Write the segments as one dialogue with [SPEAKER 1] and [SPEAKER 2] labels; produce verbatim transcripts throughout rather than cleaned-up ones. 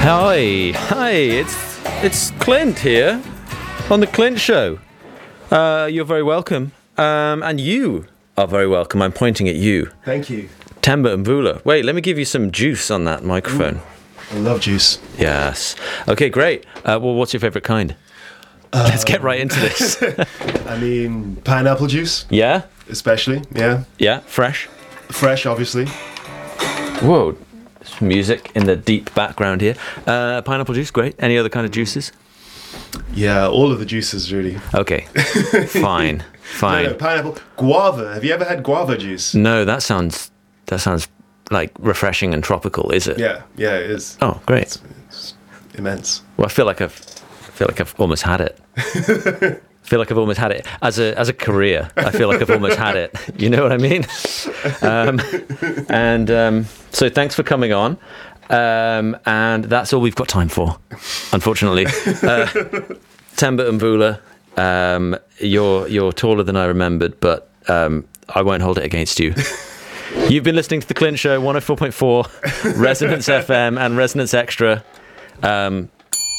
[SPEAKER 1] Hi, hi, it's it's Clint here on the Clint Show. Uh, you're very welcome, um, and you are very welcome. I'm pointing at you.
[SPEAKER 2] Thank you.
[SPEAKER 1] Temba Mvula. Wait, let me give you some juice on that microphone.
[SPEAKER 2] Ooh, I love juice.
[SPEAKER 1] Yes. Okay, great. Uh, well, what's your favourite kind? Uh, Let's get right into this.
[SPEAKER 2] I mean, pineapple juice.
[SPEAKER 1] Yeah?
[SPEAKER 2] Especially, yeah.
[SPEAKER 1] Yeah, fresh?
[SPEAKER 2] Fresh, obviously.
[SPEAKER 1] Whoa. Music in the deep background here. Uh, pineapple juice, great. Any other kind of juices?
[SPEAKER 2] Yeah, all of the juices, really.
[SPEAKER 1] Okay, fine, fine.
[SPEAKER 2] No, no, pineapple, guava. Have you ever had guava juice?
[SPEAKER 1] No, that sounds that sounds like refreshing and tropical. Is it?
[SPEAKER 2] Yeah, yeah, it is.
[SPEAKER 1] Oh, great.
[SPEAKER 2] It's, it's immense.
[SPEAKER 1] Well, I feel like I've I feel like I've almost had it. I feel like I've almost had it as a as a career. I feel like I've almost had it. You know what I mean? Um, and um, so thanks for coming on. Um, and that's all we've got time for, unfortunately. Uh, Temba Mvula, um, you're you're taller than I remembered, but um, I won't hold it against you. You've been listening to the Clint Show, one oh four point four, Resonance F M, and Resonance Extra. Um,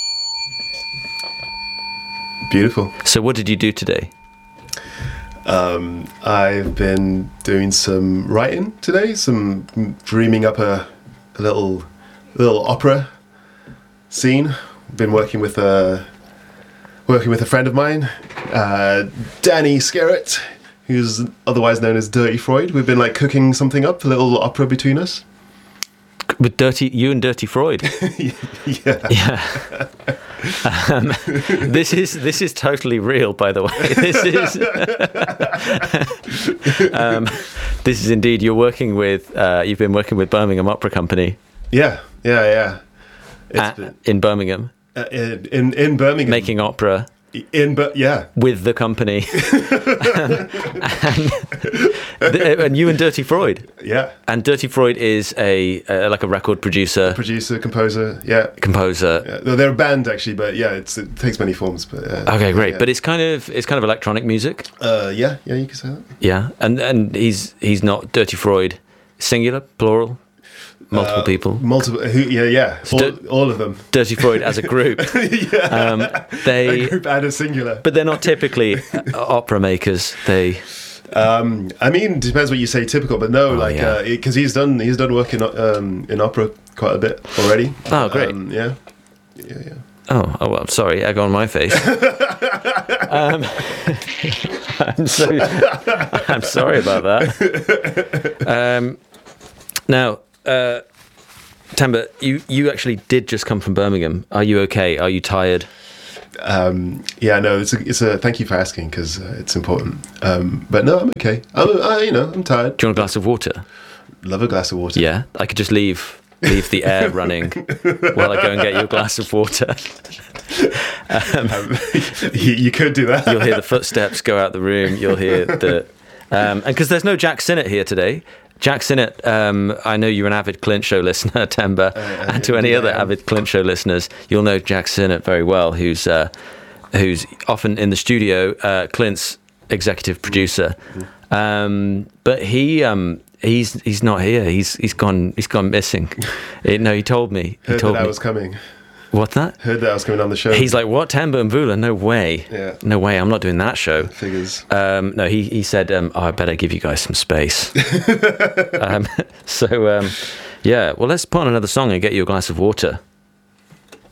[SPEAKER 2] Beautiful.
[SPEAKER 1] So what did you do today?
[SPEAKER 2] Um, I've been doing some writing today, some dreaming up a, a little little opera scene. Been working with a working with a friend of mine, uh, Danny Skerritt, who's otherwise known as Dirty Freud. We've been like cooking something up, a little opera between us.
[SPEAKER 1] With Dirty, you and Dirty Freud.
[SPEAKER 2] Yeah.
[SPEAKER 1] Yeah. Um, this is this is totally real, by the way. This is um, this is indeed. You're working with. Uh, you've been working with Birmingham Opera Company.
[SPEAKER 2] Yeah, yeah, yeah. It's
[SPEAKER 1] At,
[SPEAKER 2] been,
[SPEAKER 1] in Birmingham.
[SPEAKER 2] uh, in, in in Birmingham,
[SPEAKER 1] Making opera.
[SPEAKER 2] In but yeah,
[SPEAKER 1] with the company. um, and, the, and you and Dirty Freud.
[SPEAKER 2] Yeah.
[SPEAKER 1] And Dirty Freud is a uh, like a record producer,
[SPEAKER 2] producer, composer, yeah,
[SPEAKER 1] composer.
[SPEAKER 2] Yeah. Well, they're a band actually, but yeah, it's, it takes many forms. But uh,
[SPEAKER 1] okay, great.
[SPEAKER 2] Yeah.
[SPEAKER 1] But it's kind of it's kind of electronic music.
[SPEAKER 2] Uh, yeah, yeah, you can say that.
[SPEAKER 1] Yeah, and and he's he's not Dirty Freud, singular, plural. Multiple
[SPEAKER 2] uh,
[SPEAKER 1] people.
[SPEAKER 2] Multiple, who, yeah, yeah, all,
[SPEAKER 1] Dir-
[SPEAKER 2] all of them.
[SPEAKER 1] Dirty Freud as a group.
[SPEAKER 2] Yeah.
[SPEAKER 1] Um, they,
[SPEAKER 2] a group and a singular.
[SPEAKER 1] But they're not typically opera makers. They.
[SPEAKER 2] Um, I mean, depends what you say. Typical, but no,
[SPEAKER 1] Oh,
[SPEAKER 2] like
[SPEAKER 1] yeah.
[SPEAKER 2] because uh, he's done he's done work in um, in opera quite a bit already.
[SPEAKER 1] Oh, great.
[SPEAKER 2] Um, yeah, yeah, yeah.
[SPEAKER 1] Oh, oh well, sorry, egg on my face. um, I'm so. I'm sorry about that. Um, now. Uh, Temba, you, you actually did just come from Birmingham. Are you okay? Are you tired?
[SPEAKER 2] Um, yeah, no, it's a, it's a thank you for asking because uh, it's important. Um, but no, I'm okay. I'm, I, you know, I'm tired.
[SPEAKER 1] Do you want a glass of water?
[SPEAKER 2] Love a glass of water.
[SPEAKER 1] Yeah, I could just leave leave the air running while I go and get you a glass of water. um,
[SPEAKER 2] um, you, you could do that.
[SPEAKER 1] You'll hear the footsteps go out the room. You'll hear the um, and because there's no Jack Sinnott here today. Jack Sinnott, um, I know you're an avid Clint Show listener, Temba, uh, uh, and to any yeah, other avid Clint Show listeners, you'll know Jack Sinnott very well, who's uh, who's often in the studio, uh, Clint's executive producer. Mm-hmm. Um, but he um, he's he's not here. He's he's gone he's gone missing. It, no, he told me. He
[SPEAKER 2] Heard
[SPEAKER 1] told
[SPEAKER 2] that I
[SPEAKER 1] me.
[SPEAKER 2] was coming.
[SPEAKER 1] What's that?
[SPEAKER 2] Heard that I was coming on the show.
[SPEAKER 1] He's like, what, Temba Mvula? No way.
[SPEAKER 2] Yeah.
[SPEAKER 1] No way, I'm not doing that show.
[SPEAKER 2] Figures.
[SPEAKER 1] Um, no, he, he said, um, oh, I better give you guys some space. um, so, um, yeah, well, let's put on another song and get you a glass of water.